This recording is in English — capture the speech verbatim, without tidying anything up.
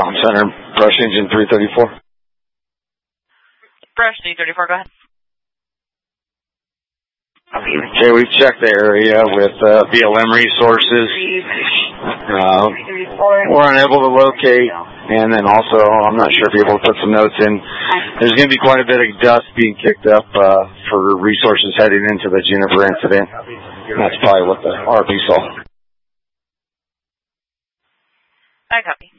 Com Center, Brush Engine three thirty-four. Brush three thirty-four, go ahead. Okay, we've checked the area with uh, B L M resources. Uh, we're unable to locate, and then also, I'm not sure if you're able to put some notes in. There's going to be quite a bit of dust being kicked up uh, for resources heading into the Juniper incident. And that's probably what the R P saw. I copy.